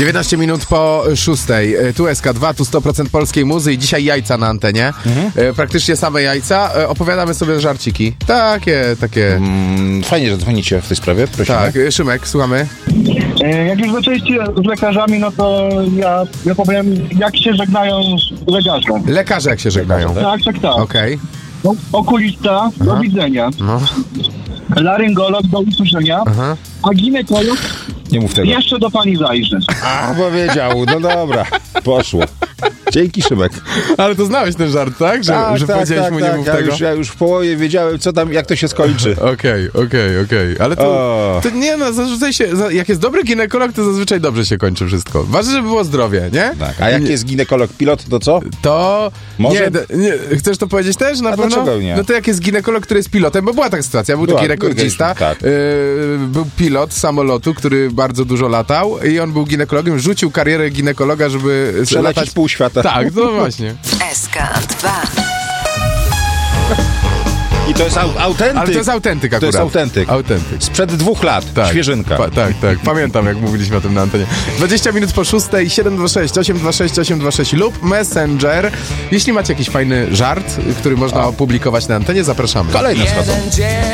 19 minut po 6. Tu SK2, tu 100% polskiej muzy i dzisiaj jajca na antenie. Praktycznie same jajca. Opowiadamy sobie żarciki. Takie. Fajnie, że dzwonicie w tej sprawie, prosimy. Tak, Szymek, słuchamy. Jak już zaczęliście z lekarzami, no to ja powiem, jak się żegnają lekarze. Lekarze jak się żegnają. Tak. Okej. No, okulista, do widzenia. No. Laryngolog, do usłyszenia. Aha. A ginekolog, Nie mów tego. jeszcze do pani zajrzy. A, powiedział, no dobra, poszło. Dzięki, Szymek. Ale to znałeś ten żart, tak? Że powiedziałeś mu nie mów tego? Ja już w połowie wiedziałem, co tam, jak to się skończy. Okej. Ale to nie no, zazwyczaj się, jak jest dobry ginekolog, to zazwyczaj dobrze się kończy wszystko. Ważne, żeby było zdrowie, nie? Tak. A jak jest ginekolog pilot, to co? To... Może? Nie, chcesz to powiedzieć też na pewno? dlaczego nie? No to jak jest ginekolog, który jest pilotem, bo była taka sytuacja, był taki rekordzista, tak. Był pilot samolotu, który bardzo dużo latał i on był ginekologiem, rzucił karierę ginekologa, żeby Przelecieć pół świata. Tak, no właśnie. SK2. I to jest autentyk. Ale to jest autentyk akurat. To jest autentyk. Sprzed 2 lat. Tak. Świeżynka. Tak. Pamiętam, jak mówiliśmy o tym na antenie. 20 minut po 6, 726 826 826 lub Messenger. Jeśli macie jakiś fajny żart, który można opublikować na antenie, zapraszamy. Kolejne schodzą.